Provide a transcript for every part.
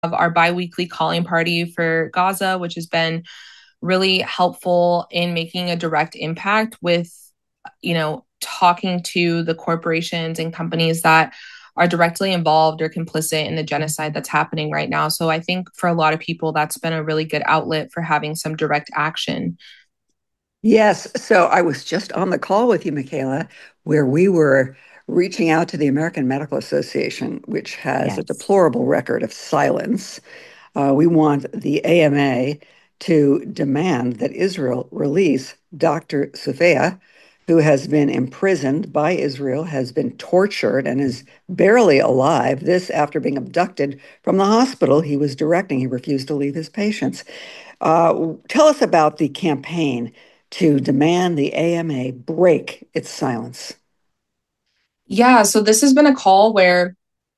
our biweekly calling party for Gaza, which has been really helpful in making a direct impact with, talking to the corporations and companies that are directly involved or complicit in the genocide that's happening right now. So I think for a lot of people, that's been a really good outlet for having some direct action. Yes. So I was just on the call with you, Michaela, where we were reaching out to the American Medical Association, which has a Yes. deplorable record of silence. We want the AMA to demand that Israel release Dr. Sufia, who has been imprisoned by Israel, has been tortured, and is barely alive. This after being abducted from the hospital he was directing. He refused to leave his patients. Tell us about the campaign to demand the AMA break its silence. Yeah, so this has been a call where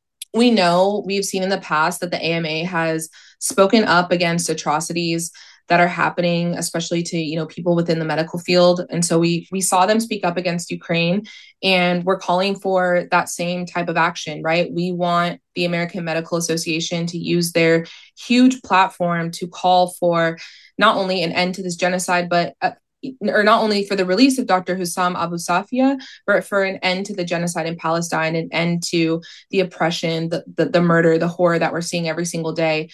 we've seen in the past that the AMA has spoken up against atrocities that are happening, especially to people within the medical field. And so we saw them speak up against Ukraine, and we're calling for that same type of action, right? We want the American Medical Association to use their huge platform to call for not only an end to this genocide, but or not only for the release of Dr. Hussam Abu Safia, but for an end to the genocide in Palestine, an end to the oppression, the murder, the horror that we're seeing every single day.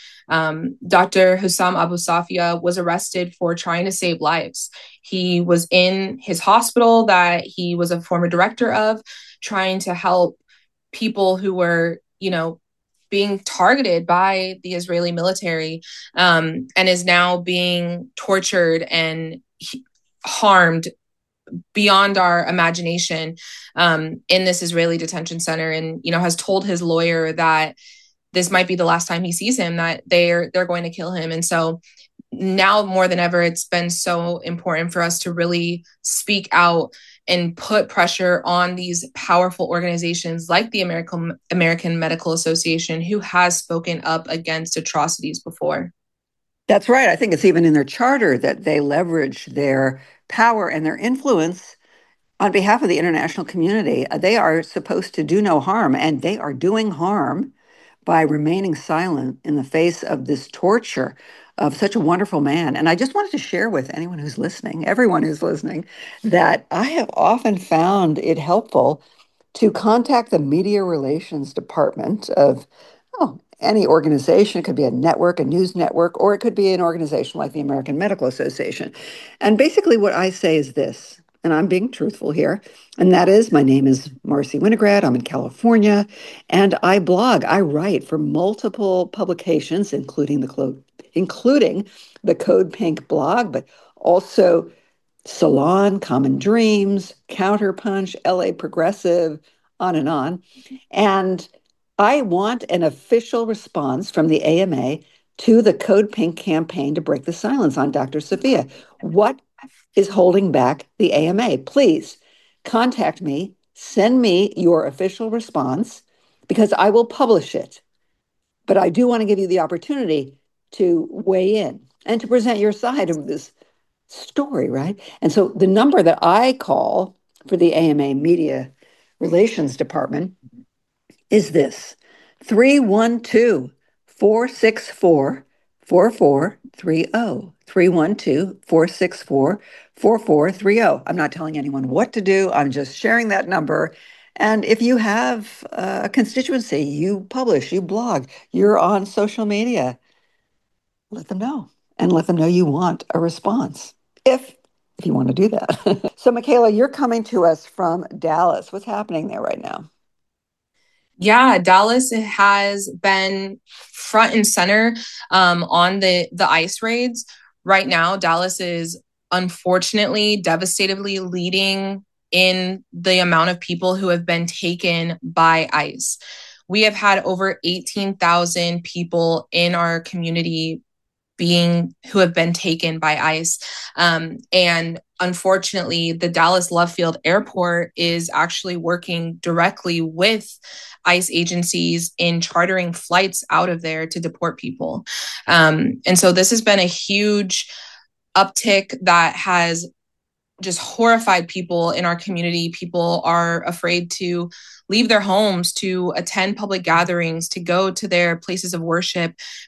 Dr. Hussam Abu Safia was arrested for trying to save lives. He was in his hospital that he was a former director of, trying to help people who were, being targeted by the Israeli military, and is now being tortured and harmed beyond our imagination, in this Israeli detention center, and has told his lawyer that this might be the last time he sees him, that they're going to kill him. And so now more than ever, it's been so important for us to really speak out and put pressure on these powerful organizations like the American Medical Association, who has spoken up against atrocities before. That's right. I think it's even in their charter that they leverage their power and their influence on behalf of the international community. They are supposed to do no harm, and they are doing harm by remaining silent in the face of this torture of such a wonderful man. And I just wanted to share with anyone who's listening, everyone who's listening, that I have often found it helpful to contact the media relations department of any organization. It could be a network, a news network, or it could be an organization like the American Medical Association. And basically, what I say is this, and I'm being truthful here, and that is my name is Marcy Winograd. I'm in California, and I blog, I write for multiple publications, including the Code Pink blog, but also Salon, Common Dreams, Counterpunch, LA Progressive, on and on. And I want an official response from the AMA to the Code Pink campaign to break the silence on Dr. Sufia. What is holding back the AMA? Please contact me, send me your official response because I will publish it. But I do want to give you the opportunity to weigh in and to present your side of this story, right? And so the number that I call for the AMA Media Relations Department is this: 312 464 4430. 312 464 4430. I'm not telling anyone what to do. I'm just sharing that number. And if you have a constituency, you publish, you blog, you're on social media, let them know and let them know you want a response if you want to do that. So, Michaela, you're coming to us from Dallas. What's happening there right now? Yeah, Dallas has been front and center, on the ICE raids. Right now, Dallas is unfortunately, devastatingly leading in the amount of people who have been taken by ICE. We have had over 18,000 people in our community being who have been taken by ICE. And unfortunately, the Dallas Love Field Airport is actually working directly with ICE agencies in chartering flights out of there to deport people. And so this has been a huge uptick that has just horrified people in our community. People are afraid to leave their homes, to attend public gatherings, to go to their places of worship